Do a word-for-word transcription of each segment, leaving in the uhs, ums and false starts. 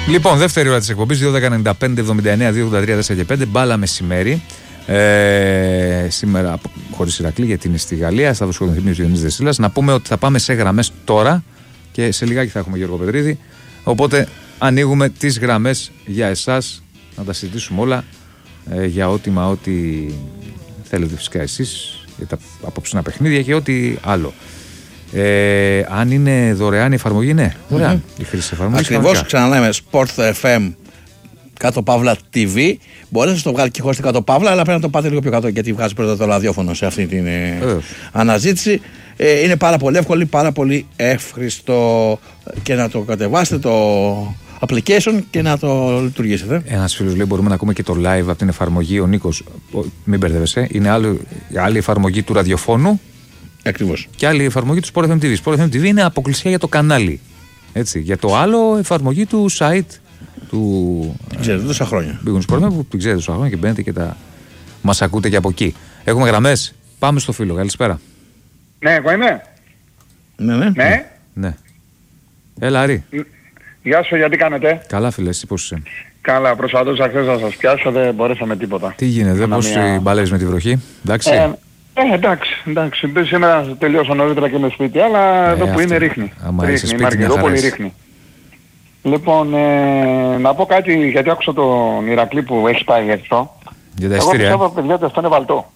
Λοιπόν, δεύτερη ώρα της εκπομπής, δύο δέκα ενενήντα πέντε εβδομήντα εννέα δύο ογδόντα τρία τέσσερα και πέντε, μπάλα μεσημέρι. Ε, σήμερα χωρίς Ηρακλή, γιατί είναι στη Γαλλία, θα δώσω ο Διονύσης Δεσίλας. Να πούμε ότι θα πάμε σε γραμμές τώρα και σε λιγάκι θα έχουμε Γιώργο Πετρίδη. Οπότε ανοίγουμε τις γραμμές για εσάς, να τα συζητήσουμε όλα, ε, για ό,τι μα ό,τι θέλετε φυσικά εσείς, για τα απόψινα παιχνίδια και ό,τι άλλο. Ε, αν είναι δωρεάν η εφαρμογή, ναι, δωρεάν mm-hmm. η χρήση εφαρμογή. Ακριβώς, ξαναλέμε Sport εφ εμ κάτω παύλα τι βι. Μπορείτε να το βγάλει και χωρίς κάτω παύλα, αλλά πρέπει να το πάτε λίγο πιο κάτω, γιατί βγάζει πρώτα το ραδιόφωνο σε αυτή την ε, αναζήτηση. Ε, είναι πάρα πολύ εύκολη, πάρα πολύ εύχριστο και να το κατεβάσετε το application και να το λειτουργήσετε. Ένας φίλος λέει: μπορούμε να ακούμε και το live από την εφαρμογή. Ο Νίκος, μην μπερδεύεσαι, είναι άλλη, άλλη εφαρμογή του ραδιοφώνου. Ακριβώς. Και άλλη εφαρμογή του Sport εφ εμ τι βι. Sport εφ εμ τι βι είναι αποκλειστικά για το κανάλι. Έτσι. Για το άλλο, εφαρμογή του site του. Την ξέρετε τόσα χρόνια. Big Sport εφ εμ που την ξέρετε τόσα χρόνια και μπαίνετε και τα. Μας ακούτε και από εκεί. Έχουμε γραμμές. Πάμε στο φίλο. Καλησπέρα. Ναι, εγώ είμαι. Ναι, ναι. Ναι. ναι. Έλα, Άρη. Γεια σου, γιατί κάνετε? Καλά, φίλε, εσύ πώς είσαι? Καλά, προσπαθούσα χθες να σας πιάσω, δεν μπορέσαμε τίποτα. Τι γίνεται, πώς μια... μπαλεύεις με τη βροχή, εντάξει? Ε, ε, εντάξει, εντάξει. Σήμερα τελείωσα νωρίτερα και με σπίτι, αλλά ε, εδώ που είναι ρίχνει. Άμα ρίχνει, είσαι σπίτι, μια χαρά πολύ ρίχνει. Λοιπόν, ε, να πω κάτι, γιατί άκουσα τον Ηρακλή που έχει πάει έξω. Για τα Εγώ ειστήρια. πιστεύω, παιδιά, ότι αυτό είναι βαλτό.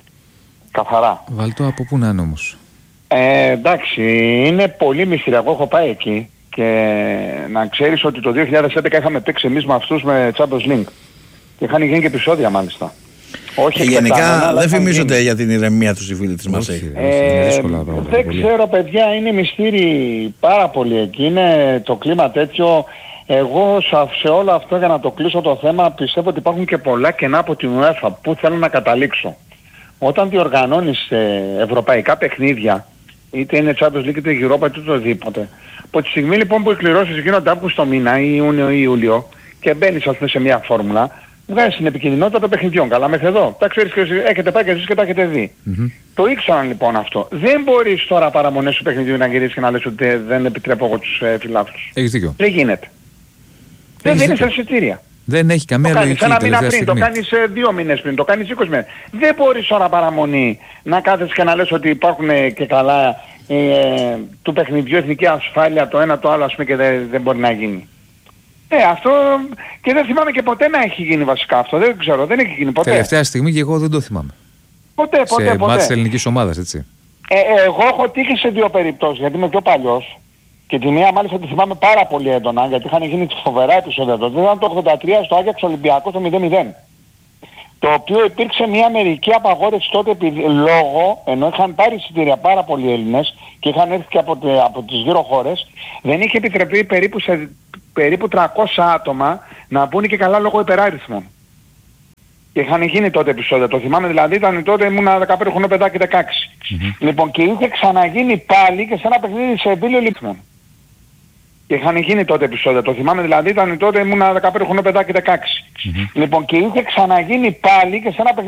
Καθαρά. Βαλτό από πού να είναι όμως? Ε, εντάξει, είναι πολύ μυστηριακό, έχω πάει εκεί. Και να ξέρεις ότι το δύο χιλιάδες έντεκα είχαμε παίξει εμείς με αυτούς με Champions League. Και είχαν γίνει και επεισόδια μάλιστα. Όχι ε, γενικά δεν φημίζονται γίνει. Για την ηρεμία τους οι φίλοι της Μαρσέη. Ε, δεν πολύ. ξέρω παιδιά, είναι μυστήρι πάρα πολύ εκεί. Είναι το κλίμα τέτοιο. Εγώ σε όλο αυτό, για να το κλείσω το θέμα, πιστεύω ότι υπάρχουν και πολλά κενά από την UEFA. Πού θέλω να καταλήξω? Όταν διοργανώνεις ε, ευρωπαϊκά παιχνίδια, είτε είναι Champions League είτε Europa είτε οτιδήποτε, από τη στιγμή λοιπόν που οι κληρώσεις γίνονται Αύγουστο μήνα ή Ιούνιο ή Ιούλιο και μπαίνεις ας πούμε σε μια φόρμουλα, βγάζεις την επικινδυνότητα των παιχνιδιών. Καλά μέχρι εδώ. Τα ξέρεις και έχετε πάει και εσείς και τα έχετε δει. Mm-hmm. Το ήξεραν λοιπόν αυτό. Δεν μπορείς τώρα παραμονές του παιχνιδιού να γυρίσεις και να λες ότι δεν επιτρέπω εγώ τους ε, φιλάθλους. Έχεις δίκιο. Δεν γίνεται. Δεν δίνεις εισιτήρια. Δεν έχει καμία το λογική. Το κάνεις ένα μήνα πριν, στιγμή. το κάνεις ε, δύο μήνες πριν, το κάνεις είκοσι μέρες. Δεν μπορείς τώρα παραμονή να κάθεσαι και να λες ότι υπάρχουν ε, και καλά ε, του παιχνιδιού εθνική ασφάλεια το ένα το άλλο ας πούμε και δεν, δεν μπορεί να γίνει. Ε, αυτό και δεν θυμάμαι και ποτέ να έχει γίνει βασικά αυτό. Δεν ξέρω, δεν έχει γίνει ποτέ. Τελευταία στιγμή και εγώ δεν το θυμάμαι. Ποτέ, ποτέ, σε ποτέ. μάτς της ελληνικής ομάδας, έτσι. Ε, ε, εγώ έχω τύχει σε δύο περιπτώσεις γιατί είμαι πιο παλιός. Και τη μία μάλιστα τη θυμάμαι πάρα πολύ έντονα γιατί είχαν γίνει φοβερά επεισόδια τότε. Ήταν το ογδόντα τρία στο Άγιαξ Ολυμπιακός το μηδέν μηδέν. Το οποίο υπήρξε μια μερική απαγόρευση τότε επειδή, λόγω, ενώ είχαν πάρει εισιτήρια πάρα πολλοί Έλληνες και είχαν έρθει και από, τε, από τις γύρω χώρες, δεν είχε επιτρεπεί περίπου σε περίπου τριακόσια άτομα να μπουν και καλά λόγω υπεράριθμων. Και είχαν γίνει τότε επεισόδια. Το θυμάμαι δηλαδή, ήταν τότε ήμουνα δεκαπέντε χρονών παιδάκι δεκαέξι. Mm-hmm. Λοιπόν και είχε ξαναγίνει πάλι και σε ένα παιχνίδι σε Βίλιο Λίθμον. Και είχαν γίνει τότε επεισόδια. Το θυμάμαι δηλαδή, ήταν τότε ήμουνα δεκαπέντε χρονών παιδάκι δεκαέξι. Mm-hmm. Λοιπόν και είχε ξαναγίνει πάλι και σε ένα παιχνίδι